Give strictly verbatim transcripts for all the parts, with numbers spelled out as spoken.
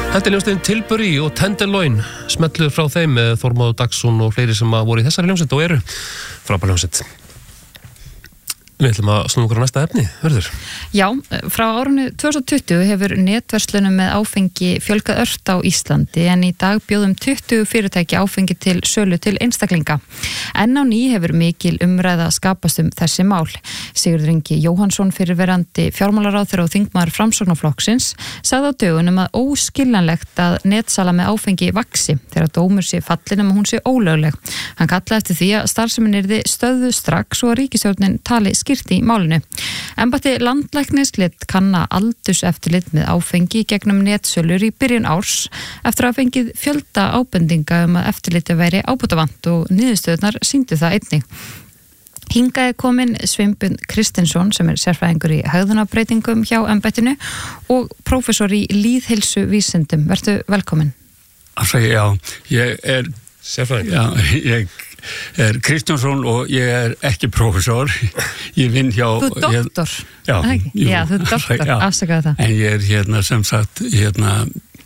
Þetta er hljómsveitin Tilbury og Tenderloin, smelluð frá þeim með Þormóður Dagsson og fleiri sem að voru í þessari hljómsveit og eru frábær hljómsveit. Við ætlum að snúa okkur á næsta efni, verður. Já, frá árinu tvö þúsund tuttugu hefur netverslunum með áfengi fjölgað ört á Íslandi en í dag bjóðum tuttugu fyrirtæki áfengi til sölu til einstaklinga. Enn á ný hefur mikil umræða skapast um þessi mál. Sigurður Ingi Jóhannsson, fyrrverandi fjármálaráðherra og þingmaður Framsóknarflokksins, sagði á dögunum að óskiljanlegt að netsala með áfengi vaxi þegar dómur sé fallin um að hún sé ólögleg. Hann kallaði eftir því að starfsemin yrði stöðvuð strax og að ríkisstjórnin tali skýrt í málinu. Embætti landlæknis lét kanna aldurseftirlit með áfengi gegnum netsölur í byrjun árs eftir að fengið fjölda ábendinga um að eftirliti væri ábótavant og niðurstöðurnar sýndu það einnig. Hingað er komin Sveinbjörn Kristinsson sem er sérfræðingur í hegðunarbreytingum hjá embættinu og prófessor í lýðheilsuvísindum. Vertu velkomin. Altså, já, ég er sérfræðingur. Já, ég er Kristjánsson og ég er ekki prófessor. Ég vinn hjá... Þú er doktor. Já, jú, já, þú er doktor, já, afsakaðu það. En ég er hérna sem sagt hérna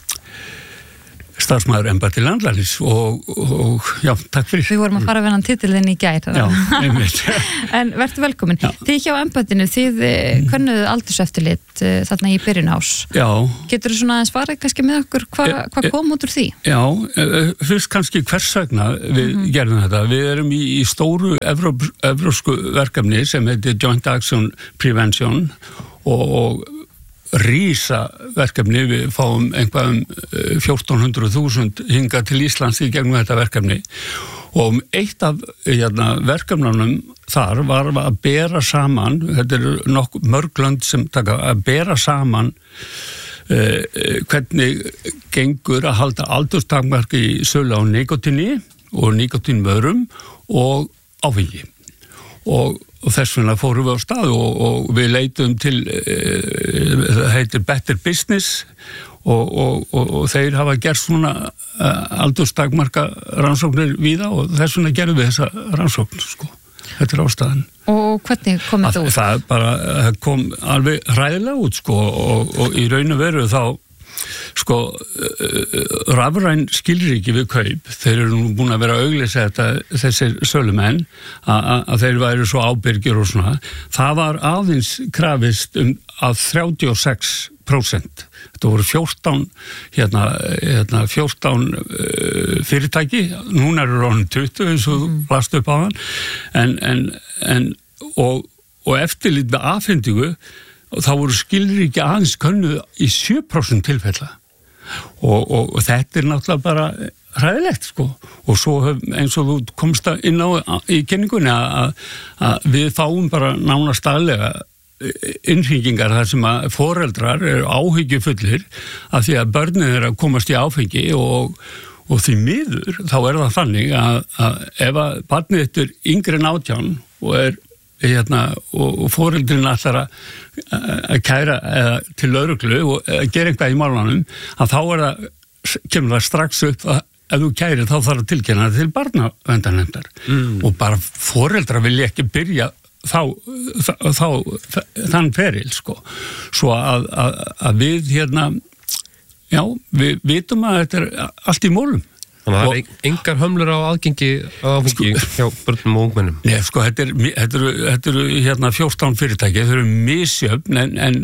starfsmaður embætti landlæknis og, og já, takk fyrir. Við vorum að fara við hann titilinn í gær. Já, einmitt. En vertu velkomin. Já. Þið hjá embættinu, þið könnuðu aldurseftirlit þarna í byrjun árs. Já. Getur þú svona aðeins farið kannski með okkur hvað hva kom út úr því? Já, fyrst kannski hvers vegna við mm-hmm. gerðum þetta. Við erum í, í stóru evróp, evrópsku verkefni sem heitir Joint Action Prevention og, og rísa verkefni, við fáum einhvað um fjórtán hundruð þúsund hingað til Íslands í gegnum þetta verkefni og eitt af hérna, verkefnunum þar var að bera saman, þetta eru nokkuð mörg lönd sem taka að bera saman eh, hvernig gengur að halda aldurstakmark í sölu á nikotíni og nikotínvörum og áfengi og og þess vegna fórum við á stað og, og við leitum til það heitir Better Business og, og, og, og þeir hafa gert svona aldurstakmarka rannsóknir víða og þess vegna gerðum við þessa rannsókn sko. Þetta er ástæðan. Og hvernig kom þetta út? Það bara kom alveg hræðilega út sko og, og í raun og veru þá sko rafræn skilríki við kaup, þeir eru nú búin að vera að auglýsa þetta, þessir sölumenn að þeir væru svo ábyrgir og svona, það var aðeins krafist um að þrjátíu og sex prósent þetta voru fjórtán hérna, hérna fjórtán uh, fyrirtæki, núna eru ráðin tuttugu eins og mm. last upp á hann en, en, en og, og eftirlit með afhendingu og þá voru skilríki aðeins könnuð í sjö prósent tilfella og, og, og þetta er náttúrulega bara hræðilegt sko og svo eins og þú komst inn á í kynningunni að, að við fáum bara nánast daglega innhringingar þar sem að foreldrar eru áhyggjufullir af því að börnin eru að komast í áfengi og, og því miður þá er það þannig að, að ef að barnið þetta er yngri en átján og er hérna og foreldrin ætlar að, að kæra eða til lögreglu og að gera eitthvað í málunum að þá er það, kemur það strax upp að ef þú kærir þá þarf að tilkynna til barnaverndarnefndar mm. og bara foreldrar vilja ekki byrja þá, þá, þá þann feril sko svo að, að, að við hérna já, við vitum að þetta er allt í mólum. Þannig að það er engar hömlur á aðgengi áfengi hjá börnum og ungmennum. Nei, sko, þetta eru þetta eru, þetta eru hérna fjórtán fyrirtæki, þetta eru misjöfn en, en,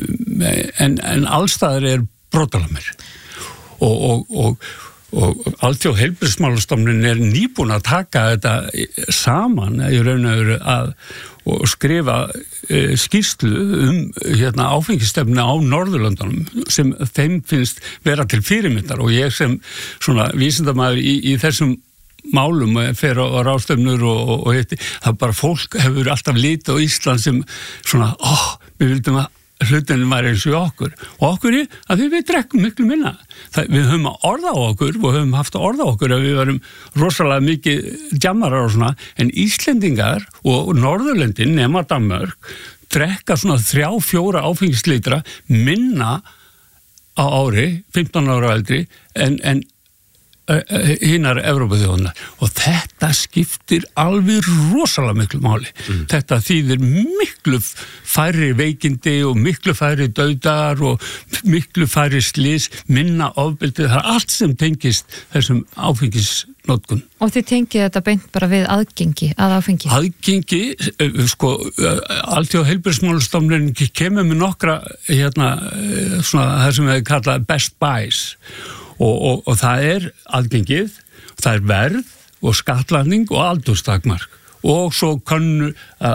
en, en allstaðar er brotalamir. Og, og, og, og Alþjóð heilbrigðismálastofnunin er nýbúin að taka þetta saman í raun og veru að og skrifa e, skýrslu um hérna, áfengistefnu á Norðurlöndunum sem þeim finnst vera til fyrirmyndar og ég sem svona vísindamaður í, í þessum málum fer á, á ráðstefnur og, og, og heiti, það bara fólk hefur alltaf litið á Ísland sem svona, ó, oh, við vildum að hlutinu var eins og okkur og okkur er að við, við drekkum miklu minna það, við höfum að orða á okkur og höfum haft að orða á okkur að við varum rosalega mikið djammarar og svona en Íslendingar og Norðurlöndin nema Danmörk drekka svona þrjá, fjóra áfengislítra minna á ári fimmtán ára eldri en, en hinnar Evrópuþjóðarinnar og þetta skiptir alveg rosalega miklu máli. Mm. Þetta þýðir miklu færri veikindi og miklu færri dauðar og miklu færri slys, minna ofbeldi, það er allt sem tengist þessum áfengisnotkun. Og þið tengið þetta beint bara við aðgengi að áfengi? Aðgengi, sko, Alþjóða heilbrigðismálastofnunin kemur með nokkra, hérna, svona það sem við kalla best buys og, og, og það er aðgengið, það er verð og skattlagning og aldurstakmark og svo kannu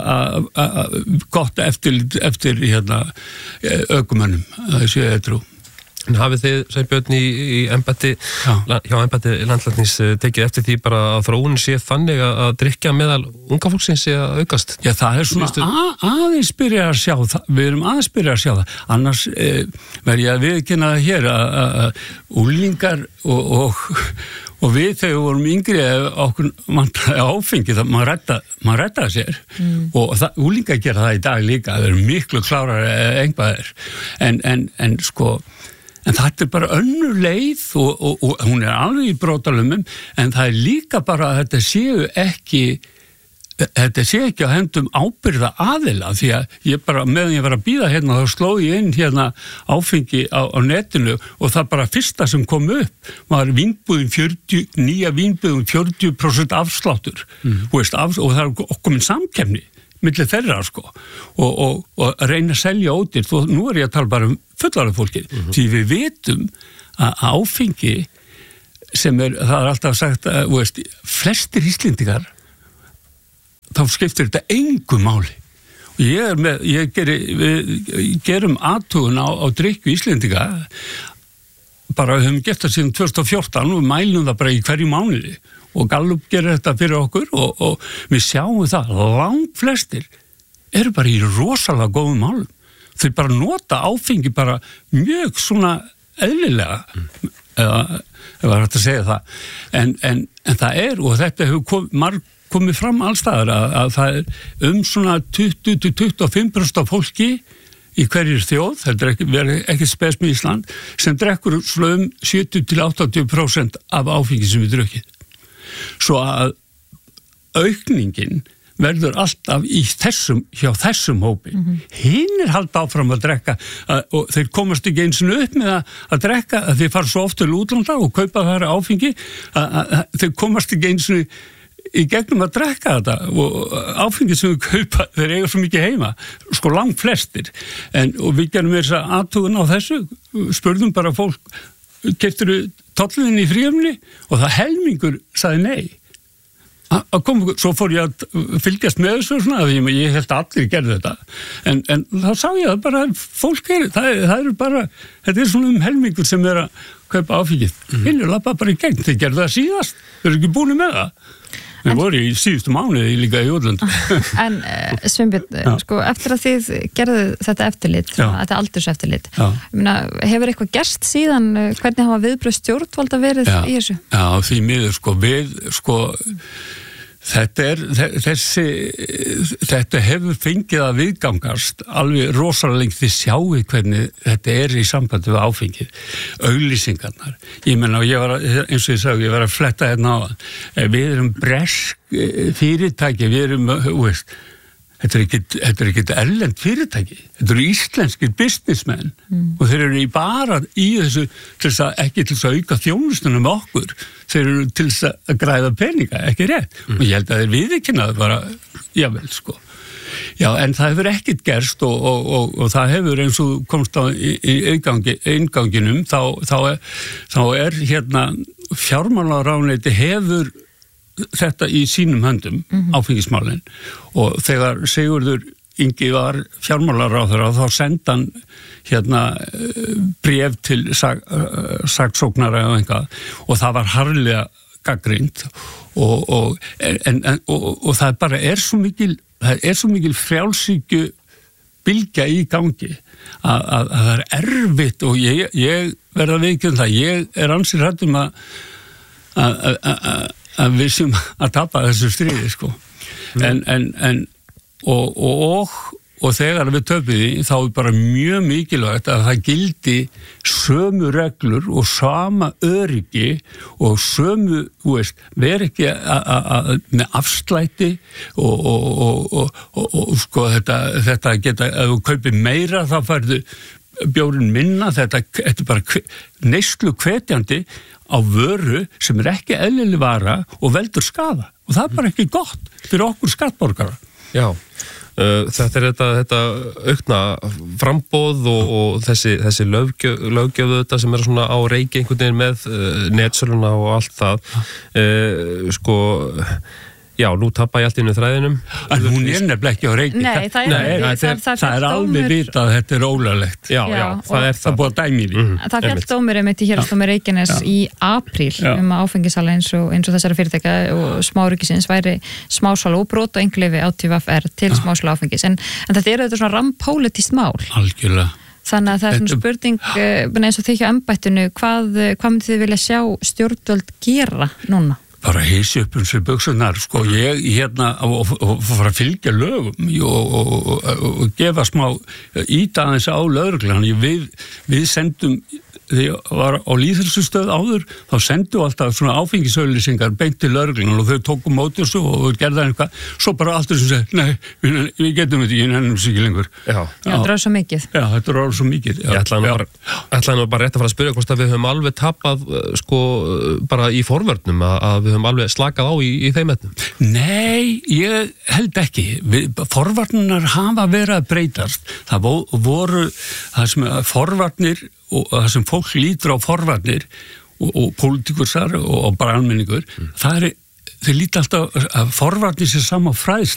gott eftir, eftir hérna, ökumönnum, þessi eitthrú. En hafið þið, Sveinbjörn, í, í embætti, hjá embætti landlæknis tekið eftir því bara að þróunin sé þannig að drykkja meðal unga fólksins sé að aukast? Já, það er svona að, aðeins byrja að sjá það, við erum aðeins byrja að sjá það, annars eh, verð ég að viðurkenna það hér að, að úlingar og, og, og við þegar við vorum yngri okkur mann áfengi það, maður redda, maður redda sér mm. og það, úlingar gera það í dag líka, það eru miklu klárar einhvað er, en, en, en sko En þetta er bara önnur leið og, og, og hún er alveg í brotalumum en það er líka bara að þetta séu ekki, þetta séu ekki að hendum ábyrða aðila því að ég bara, meðan ég var að bíða hérna þá sló ég inn hérna áfengi á, á netinu og það bara fyrsta sem kom upp var vínbúðin fjörutíu, nýja vínbúðin fjörutíu prósent afsláttur mm. veist, af, og það er okkur minn samkemni millir þeirra sko og, og, og reyna að selja ódýrt og nú er ég að tala bara um fullara fólkið mm-hmm. því við vitum að áfengi sem er, það er alltaf sagt að veist, flestir Íslendingar þá skiptir þetta engu máli og ég er með, ég geri, við gerum athugun á, á drykju Íslendinga bara við höfum gert það síðan tvö þúsund og fjórtán og við mælum það bara í hverju mánuði og Gallup gerir þetta fyrir okkur og, og við sjáum það, langt flestir eru bara í rosalega góðum málum. Þau bara nota áfengi bara mjög svona eðlilega, mm. eða ef það er hægt að segja það. En, en, en það er, og þetta hefur kom, marg, komið fram allstaðar, að, að það er um svona tuttugu til tuttugu og fimm prósent af fólki í hverjir þjóð, þetta er ekki, ekki spes með Ísland, sem drekkur svona um sjötíu til áttatíu prósent af áfengi sem við drukkið. Svo að aukningin verður alltaf í þessum, hjá þessum hópi. Mm-hmm. Hinir halda áfram að drekka að, og þeir komast ekki eins og upp með að, að drekka að þeir fara svo oft til útlanda og kaupa þar áfengi að, að, að þeir komast ekki eins og í gegnum að drekka þetta og áfengi sem við kaupa þeir eiga svo mikið heima, sko langt flestir en, og við gerum þess að athugun á þessu, spurðum bara fólk keyptirðu tollinn í fríöfni og það helmingur sagði nei að koma, svo fór ég að fylgjast með þessu svona, því ég held að allir gerði þetta en, en þá sá ég að bara fólk er, það, það eru bara þetta er svona um helmingur sem er að kaupa áfengið, mm. hinn er lappa bara í gegn þeir gerðu það síðast, þeir eru ekki búin með það þeir en, voru í síðustu mánuði líka í Útlönd En uh, Sveinbjörn, sko, eftir að þið gerðu þetta eftirlit, Já. þetta aldurseftirlit myna, hefur eitthvað gerst síðan hvernig hafa viðbröð stjórnvalda verið Já. Í þessu? Já, því miður, sko, við, sko Þetta er, þessi, þetta hefur fengið að viðgangast alveg rosalega lengt þið sjáu hvernig þetta er í sambandi við áfengið, auglýsingarnar. Ég menna, ég var að, eins og ég sagði, ég var að fletta hérna á það. Við erum bresk fyrirtæki, við erum, veist, þetta er ekkit, þetta er ekkit erlend fyrirtæki, þetta eru íslenskir businessmenn mm. og þeir eru í bara í þessu, til þess að, ekki til þess að auka þjónustuna með okkur, þeir eru til þess að græða peninga, ekki rétt. Mm. Og ég held að þeir viðurkennaðu bara, jável, sko. Já, en það hefur ekkit gerst og, og, og, og það hefur eins og komst á í, í eingangi, einganginum, þá, þá, er, þá er hérna fjármálaráðuneyti hefur þetta í sínum höndum, mm-hmm. áfengismálin og þegar Sigurður Ingi var fjármálaráðherra þá sendi hann hérna bréf til sak, saksóknara og einhvað og það var harðlega gagnrýnt og, og, en, en, og, og það bara er svo mikil það er svo mikil frjálshyggju bylgja í gangi að, að, að það er erfitt og ég, ég verða veikinn það, ég er ansið hrættum að að, að að við sem að tapa þessu stríði sko mm. en, en, en og, og, og og þegar við töpum því, þá er bara mjög mikilvægt að það gildi sömu reglur og sama öryggi og sömu, þú veist, veri ekki með afslætti og, og, og, og, og, og sko þetta, þetta geta, ef þú kaupir meira þá færðu bjórin minna, þetta, þetta er bara neyslu hvetjandi á vöru sem er ekki eðlileg vara og veldur skaða og það er bara ekki gott fyrir okkur skattborgara. Já. Uh, þetta er þetta, þetta aukna frambóð og, og þessi, þessi löggjöf, löggjöf þetta sem er svona á reiki einhvern veginn með uh, netsöluna og allt það uh, sko já, nú tappa ég allt inn í þræðinum en hún er nefnilega ekki á reiki Nei, það er, Nei, það, það, það, það, það er alveg vita að þetta er ólöglegt Já, já, það er það búið að dæmi því mm. Það fjallt dómur einmitt í Héraðsdómi Reykjaness í apríl já. um að áfengisala eins og, eins og þessara fyrirtækja og smáríkisins væri smásala og brot og einhverleifi á T V R til ja. smásala áfengis en, en þetta eru þetta svona rampólitískt mál Algjörlega Þannig að það er svona spurning eins og þið hjá embættinu hvað, hvað myndið þið vilja sjá stjórnvöld gera núna? Bara heisi upp um sér buksunar, sko, ég hérna og, og, og fara að fylgja lögum og, og, og, og gefa smá íta aðeins á lögreglan, við, við sendum þegar ég var á lýðheilsustöð áður, þá sendu alltaf svona áfengisauglýsingar beint til lögreglan og þau tóku móti þessu og gerða eitthvað, svo bara allt þessu segi, nei, við, við getum þetta, ég nefnum þessu ekki lengur. Já, já þetta er svo mikið. Já, þetta er svo mikið. Já. Ég ætlaði nú bara, ætlaði bara rétt að fara að spyrja hvort að við höfum alveg tapað, sko, bara í forvörnum, að, að við höfum alveg slakað á í, í þeim etnum. Nei, ég held ekki. Við, forvarnar hafa verið að breytast. Það voru, það sem forvarnir og það sem fólk lítur á forvarnir og, og pólitíkursar og, og bara almenningur, mm. það er, þeir líta alltaf að forvarnir sér saman fræðslu